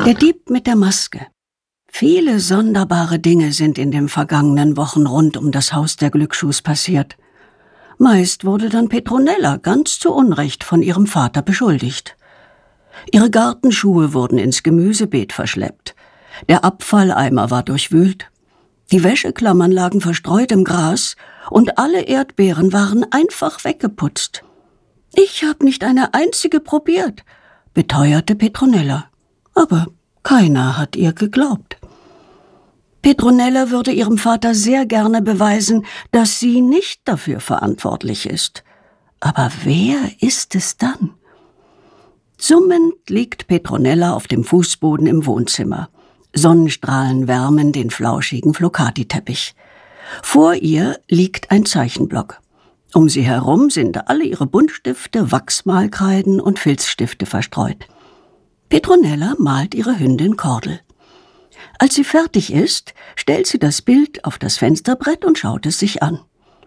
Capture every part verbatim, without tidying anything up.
Der Dieb mit der Maske. Viele sonderbare Dinge sind in den vergangenen Wochen rund um das Haus der Glücksschuhs passiert. Meist wurde dann Petronella ganz zu Unrecht von ihrem Vater beschuldigt. Ihre Gartenschuhe wurden ins Gemüsebeet verschleppt. Der Abfalleimer war durchwühlt. Die Wäscheklammern lagen verstreut im Gras und alle Erdbeeren waren einfach weggeputzt. »Ich habe nicht eine einzige probiert«, beteuerte Petronella. Aber keiner hat ihr geglaubt. Petronella würde ihrem Vater sehr gerne beweisen, dass sie nicht dafür verantwortlich ist. Aber wer ist es dann? Summend liegt Petronella auf dem Fußboden im Wohnzimmer. Sonnenstrahlen wärmen den flauschigen Flocati-Teppich. Vor ihr liegt ein Zeichenblock. Um sie herum sind alle ihre Buntstifte, Wachsmalkreiden und Filzstifte verstreut. Petronella malt ihre Hündin Kordel. Als sie fertig ist, stellt sie das Bild auf das Fensterbrett und schaut es sich an.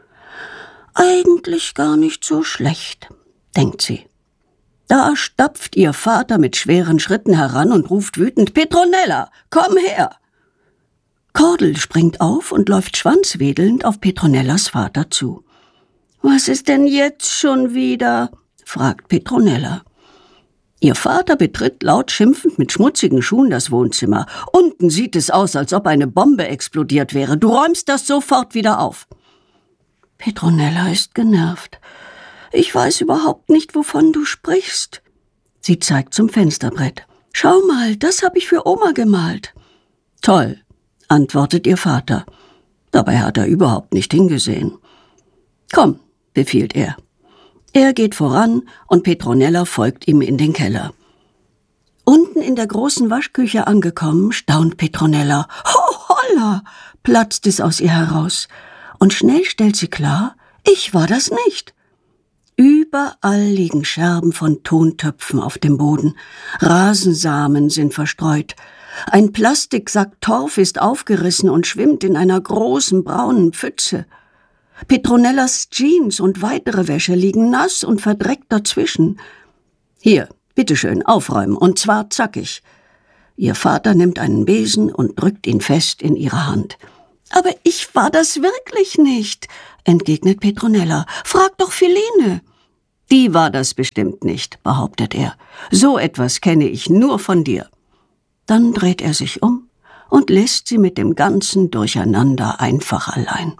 Eigentlich gar nicht so schlecht, denkt sie. Da stapft ihr Vater mit schweren Schritten heran und ruft wütend: »Petronella, komm her!« Kordel springt auf und läuft schwanzwedelnd auf Petronellas Vater zu. »Was ist denn jetzt schon wieder?« fragt Petronella. Ihr Vater betritt laut schimpfend mit schmutzigen Schuhen das Wohnzimmer. Unten sieht es aus, als ob eine Bombe explodiert wäre. Du räumst das sofort wieder auf. Petronella ist genervt. »Ich weiß überhaupt nicht, wovon du sprichst.« Sie zeigt zum Fensterbrett. »Schau mal, das habe ich für Oma gemalt.« »Toll«, antwortet ihr Vater. Dabei hat er überhaupt nicht hingesehen. »Komm«, befiehlt er. Er geht voran und Petronella folgt ihm in den Keller. Unten in der großen Waschküche angekommen, staunt Petronella. »Oh, holla«, platzt es aus ihr heraus. Und schnell stellt sie klar, ich war das nicht. Überall liegen Scherben von Tontöpfen auf dem Boden. Rasensamen sind verstreut. Ein Plastiksack Torf ist aufgerissen und schwimmt in einer großen braunen Pfütze. Petronellas Jeans und weitere Wäsche liegen nass und verdreckt dazwischen. »Hier, bitteschön, aufräumen, und zwar zackig.« Ihr Vater nimmt einen Besen und drückt ihn fest in ihre Hand. »Aber ich war das wirklich nicht«, entgegnet Petronella. »Frag doch Philine.« »Die war das bestimmt nicht«, behauptet er. »So etwas kenne ich nur von dir.« Dann dreht er sich um und lässt sie mit dem ganzen Durcheinander einfach allein.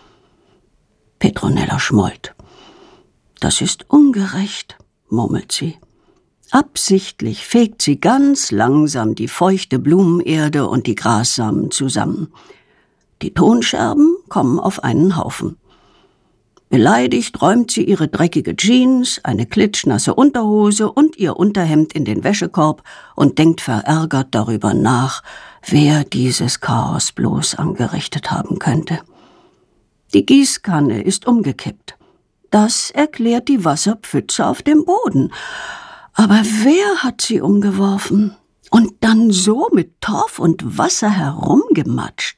Petronella schmollt. »Das ist ungerecht«, murmelt sie. Absichtlich fegt sie ganz langsam die feuchte Blumenerde und die Grassamen zusammen. Die Tonscherben kommen auf einen Haufen. Beleidigt räumt sie ihre dreckige Jeans, eine klitschnasse Unterhose und ihr Unterhemd in den Wäschekorb und denkt verärgert darüber nach, wer dieses Chaos bloß angerichtet haben könnte. Die Gießkanne ist umgekippt. Das erklärt die Wasserpfütze auf dem Boden. Aber wer hat sie umgeworfen und dann so mit Torf und Wasser herumgematscht?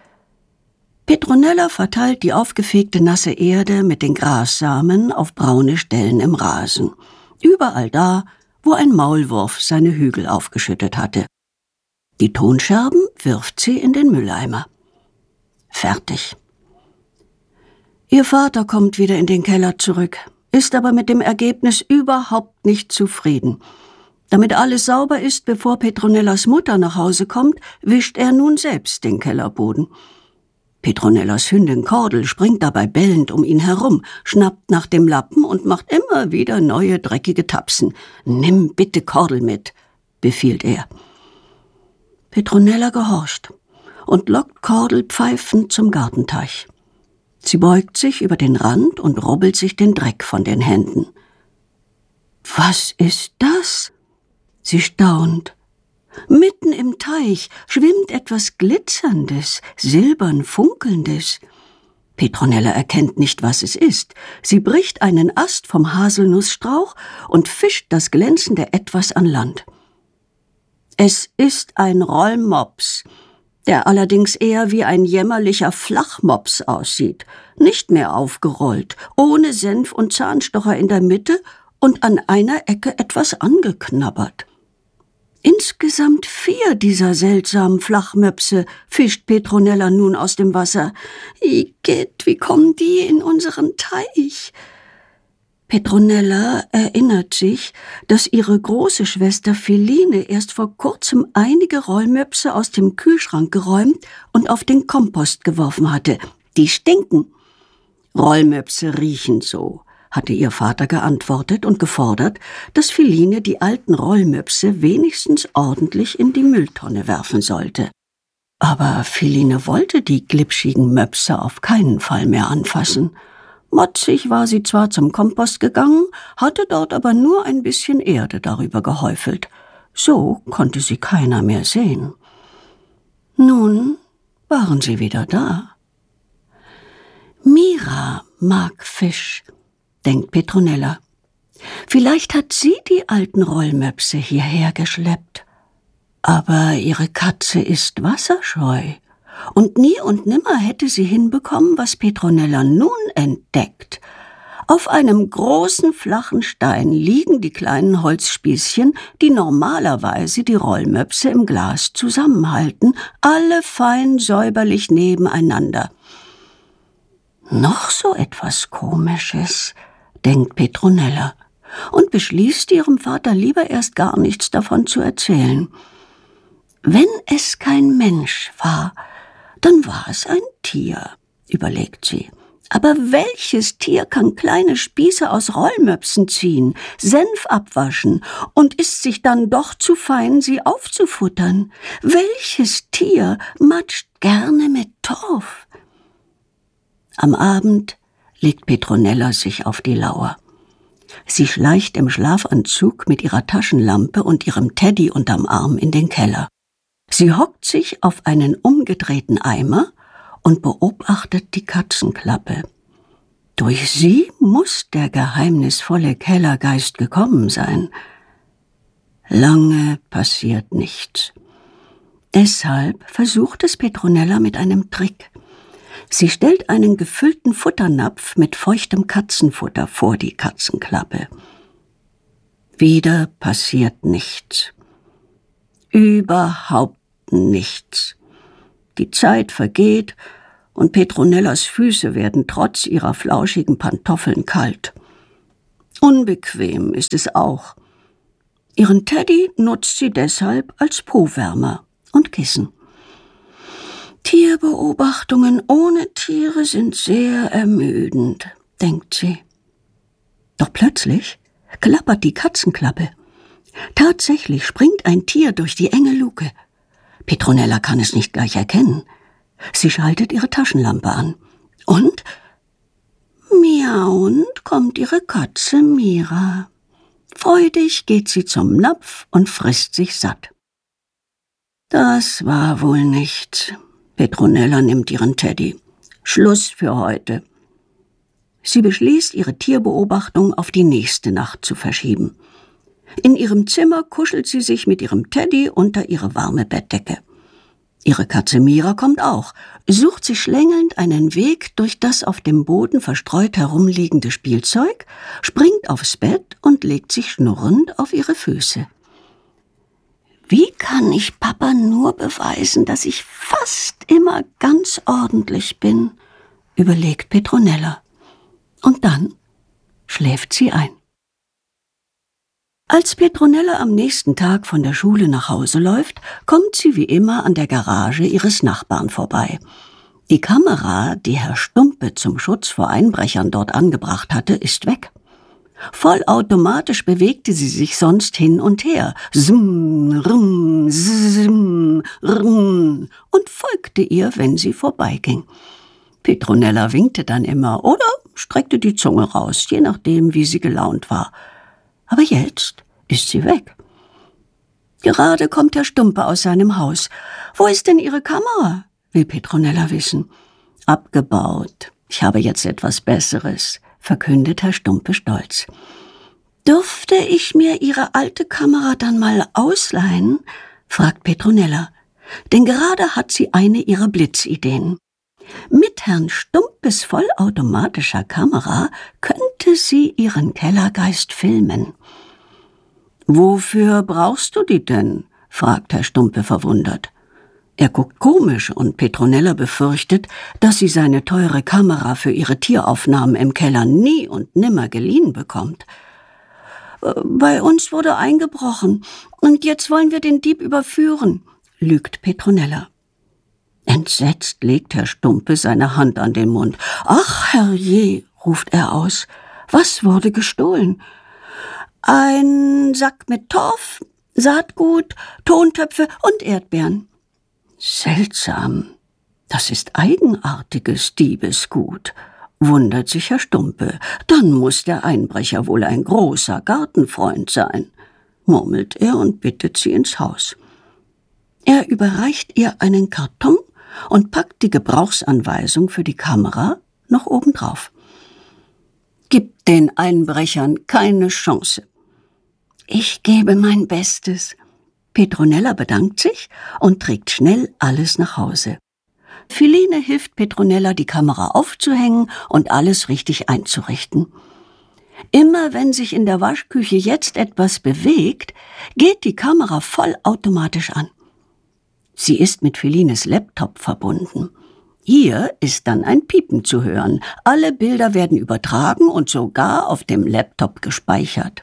Petronella verteilt die aufgefegte nasse Erde mit den Grassamen auf braune Stellen im Rasen. Überall da, wo ein Maulwurf seine Hügel aufgeschüttet hatte. Die Tonscherben wirft sie in den Mülleimer. Fertig. Ihr Vater kommt wieder in den Keller zurück, ist aber mit dem Ergebnis überhaupt nicht zufrieden. Damit alles sauber ist, bevor Petronellas Mutter nach Hause kommt, wischt er nun selbst den Kellerboden. Petronellas Hündin Kordel springt dabei bellend um ihn herum, schnappt nach dem Lappen und macht immer wieder neue dreckige Tapsen. »Nimm bitte Kordel mit«, befiehlt er. Petronella gehorcht und lockt Kordel pfeifend zum Gartenteich. Sie beugt sich über den Rand und rubbelt sich den Dreck von den Händen. »Was ist das?« Sie staunt. Mitten im Teich schwimmt etwas Glitzerndes, silbern Funkelndes. Petronella erkennt nicht, was es ist. Sie bricht einen Ast vom Haselnussstrauch und fischt das glänzende Etwas an Land. Es ist ein Rollmops, der allerdings eher wie ein jämmerlicher Flachmops aussieht, nicht mehr aufgerollt, ohne Senf und Zahnstocher in der Mitte und an einer Ecke etwas angeknabbert. Insgesamt vier dieser seltsamen Flachmöpse fischt Petronella nun aus dem Wasser. Igitt, wie kommen die in unseren Teich? Petronella erinnert sich, dass ihre große Schwester Feline erst vor kurzem einige Rollmöpse aus dem Kühlschrank geräumt und auf den Kompost geworfen hatte. Die stinken. Rollmöpse riechen so, hatte ihr Vater geantwortet und gefordert, dass Feline die alten Rollmöpse wenigstens ordentlich in die Mülltonne werfen sollte. Aber Feline wollte die glitschigen Möpse auf keinen Fall mehr anfassen. Motzig war sie zwar zum Kompost gegangen, hatte dort aber nur ein bisschen Erde darüber gehäufelt. So konnte sie keiner mehr sehen. Nun waren sie wieder da. Mira mag Fisch, denkt Petronella. Vielleicht hat sie die alten Rollmöpse hierher geschleppt. Aber ihre Katze ist wasserscheu. Und nie und nimmer hätte sie hinbekommen, was Petronella nun entdeckt. Auf einem großen, flachen Stein liegen die kleinen Holzspießchen, die normalerweise die Rollmöpse im Glas zusammenhalten, alle fein säuberlich nebeneinander. Noch so etwas Komisches, denkt Petronella und beschließt, ihrem Vater lieber erst gar nichts davon zu erzählen. Wenn es kein Mensch war, dann war es ein Tier, überlegt sie. Aber welches Tier kann kleine Spieße aus Rollmöpsen ziehen, Senf abwaschen und ist sich dann doch zu fein, sie aufzufuttern? Welches Tier matscht gerne mit Torf? Am Abend legt Petronella sich auf die Lauer. Sie schleicht im Schlafanzug mit ihrer Taschenlampe und ihrem Teddy unterm Arm in den Keller. Sie hockt sich auf einen umgedrehten Eimer und beobachtet die Katzenklappe. Durch sie muss der geheimnisvolle Kellergeist gekommen sein. Lange passiert nichts. Deshalb versucht es Petronella mit einem Trick. Sie stellt einen gefüllten Futternapf mit feuchtem Katzenfutter vor die Katzenklappe. Wieder passiert nichts. Überhaupt nichts. Die Zeit vergeht und Petronellas Füße werden trotz ihrer flauschigen Pantoffeln kalt. Unbequem ist es auch. Ihren Teddy nutzt sie deshalb als Po-Wärmer und Kissen. Tierbeobachtungen ohne Tiere sind sehr ermüdend, denkt sie. Doch plötzlich klappert die Katzenklappe. Tatsächlich springt ein Tier durch die enge Luke. Petronella kann es nicht gleich erkennen. Sie schaltet ihre Taschenlampe an. Und miauend kommt ihre Katze Mira. Freudig geht sie zum Napf und frisst sich satt. Das war wohl nichts. Petronella nimmt ihren Teddy. Schluss für heute. Sie beschließt, ihre Tierbeobachtung auf die nächste Nacht zu verschieben. In ihrem Zimmer kuschelt sie sich mit ihrem Teddy unter ihre warme Bettdecke. Ihre Katze Mira kommt auch, sucht sich schlängelnd einen Weg durch das auf dem Boden verstreut herumliegende Spielzeug, springt aufs Bett und legt sich schnurrend auf ihre Füße. Wie kann ich Papa nur beweisen, dass ich fast immer ganz ordentlich bin, überlegt Petronella. Und dann schläft sie ein. Als Petronella am nächsten Tag von der Schule nach Hause läuft, kommt sie wie immer an der Garage ihres Nachbarn vorbei. Die Kamera, die Herr Stumpe zum Schutz vor Einbrechern dort angebracht hatte, ist weg. Vollautomatisch bewegte sie sich sonst hin und her, zzm, rm, zzm, rm, und folgte ihr, wenn sie vorbeiging. Petronella winkte dann immer oder streckte die Zunge raus, je nachdem, wie sie gelaunt war. Aber jetzt ist sie weg. Gerade kommt Herr Stumpe aus seinem Haus. »Wo ist denn Ihre Kamera?« will Petronella wissen. »Abgebaut. Ich habe jetzt etwas Besseres«, verkündet Herr Stumpe stolz. »Dürfte ich mir Ihre alte Kamera dann mal ausleihen?« fragt Petronella. Denn gerade hat sie eine ihrer Blitzideen. Mit Herrn Stumpes vollautomatischer Kamera könnte sie ihren Kellergeist filmen. »Wofür brauchst du die denn?« fragt Herr Stumpe verwundert. Er guckt komisch und Petronella befürchtet, dass sie seine teure Kamera für ihre Tieraufnahmen im Keller nie und nimmer geliehen bekommt. »Bei uns wurde eingebrochen und jetzt wollen wir den Dieb überführen«, lügt Petronella. Entsetzt legt Herr Stumpe seine Hand an den Mund. »Ach, herrje«, ruft er aus, »was wurde gestohlen?« »Ein Sack mit Torf, Saatgut, Tontöpfe und Erdbeeren.« »Seltsam, das ist eigenartiges Diebesgut«, wundert sich Herr Stumpe. »Dann muss der Einbrecher wohl ein großer Gartenfreund sein«, murmelt er und bittet sie ins Haus. Er überreicht ihr einen Karton und packt die Gebrauchsanweisung für die Kamera noch obendrauf. »Gibt den Einbrechern keine Chance.« »Ich gebe mein Bestes.« Petronella bedankt sich und trägt schnell alles nach Hause. Philine hilft Petronella, die Kamera aufzuhängen und alles richtig einzurichten. Immer wenn sich in der Waschküche jetzt etwas bewegt, geht die Kamera vollautomatisch an. Sie ist mit Philines Laptop verbunden. Hier ist dann ein Piepen zu hören. Alle Bilder werden übertragen und sogar auf dem Laptop gespeichert.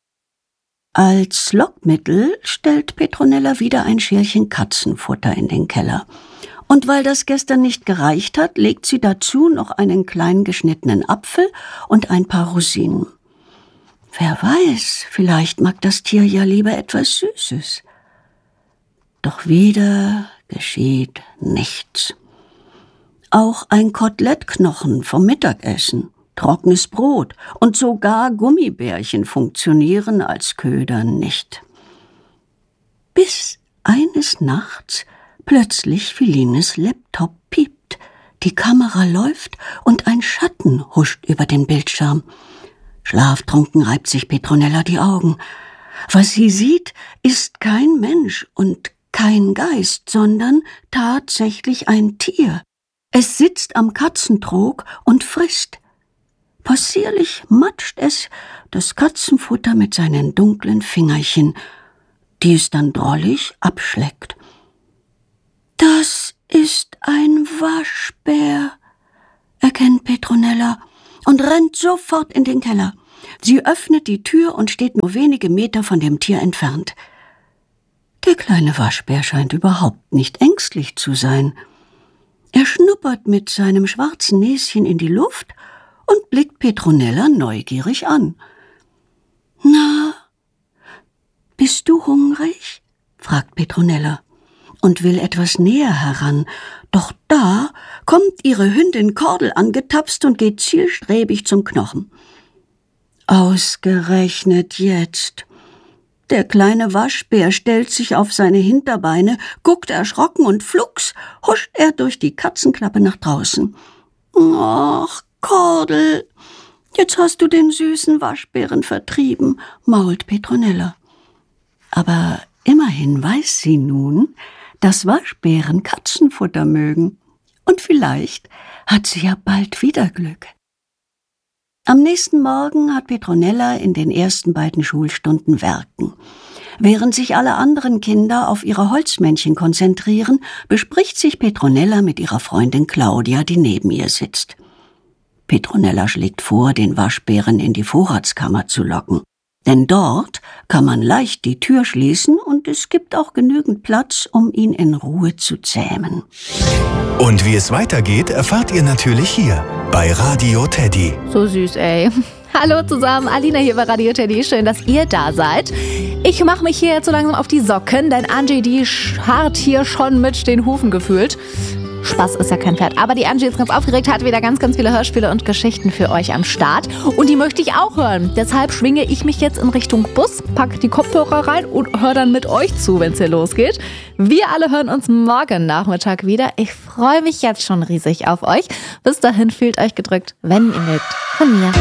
Als Lockmittel stellt Petronella wieder ein Schälchen Katzenfutter in den Keller. Und weil das gestern nicht gereicht hat, legt sie dazu noch einen klein geschnittenen Apfel und ein paar Rosinen. Wer weiß, vielleicht mag das Tier ja lieber etwas Süßes. Doch wieder geschieht nichts. Auch ein Kotelettknochen vom Mittagessen, trockenes Brot und sogar Gummibärchen funktionieren als Köder nicht. Bis eines Nachts plötzlich Philines Laptop piept, die Kamera läuft und ein Schatten huscht über den Bildschirm. Schlaftrunken reibt sich Petronella die Augen. Was sie sieht, ist kein Mensch und kein Geist, sondern tatsächlich ein Tier. Es sitzt am Katzentrog und frisst. Possierlich matscht es das Katzenfutter mit seinen dunklen Fingerchen, die es dann drollig abschleckt. »Das ist ein Waschbär«, erkennt Petronella und rennt sofort in den Keller. Sie öffnet die Tür und steht nur wenige Meter von dem Tier entfernt. Der kleine Waschbär scheint überhaupt nicht ängstlich zu sein. Er schnuppert mit seinem schwarzen Näschen in die Luft und blickt Petronella neugierig an. »Na, bist du hungrig?« fragt Petronella und will etwas näher heran. Doch da kommt ihre Hündin Kordel angetapst und geht zielstrebig zum Knochen. Ausgerechnet jetzt. Der kleine Waschbär stellt sich auf seine Hinterbeine, guckt erschrocken und flugs huscht er durch die Katzenklappe nach draußen. »Ach, Kordel, jetzt hast du den süßen Waschbären vertrieben«, mault Petronella. Aber immerhin weiß sie nun, dass Waschbären Katzenfutter mögen. Und vielleicht hat sie ja bald wieder Glück. Am nächsten Morgen hat Petronella in den ersten beiden Schulstunden Werken. Während sich alle anderen Kinder auf ihre Holzmännchen konzentrieren, bespricht sich Petronella mit ihrer Freundin Claudia, die neben ihr sitzt. Petronella schlägt vor, den Waschbären in die Vorratskammer zu locken. Denn dort kann man leicht die Tür schließen und es gibt auch genügend Platz, um ihn in Ruhe zu zähmen. Und wie es weitergeht, erfahrt ihr natürlich hier bei Radio Teddy. So süß, ey. Hallo zusammen, Alina hier bei Radio Teddy. Schön, dass ihr da seid. Ich mache mich hier jetzt so langsam auf die Socken, denn Angie, die scharrt hier schon mit den Hufen gefühlt. Spaß ist ja kein Pferd. Aber die Angie ist ganz aufgeregt, hat wieder ganz, ganz viele Hörspiele und Geschichten für euch am Start. Und die möchte ich auch hören. Deshalb schwinge ich mich jetzt in Richtung Bus, packe die Kopfhörer rein und höre dann mit euch zu, wenn es hier losgeht. Wir alle hören uns morgen Nachmittag wieder. Ich freue mich jetzt schon riesig auf euch. Bis dahin fühlt euch gedrückt, wenn ihr mögt. Von mir.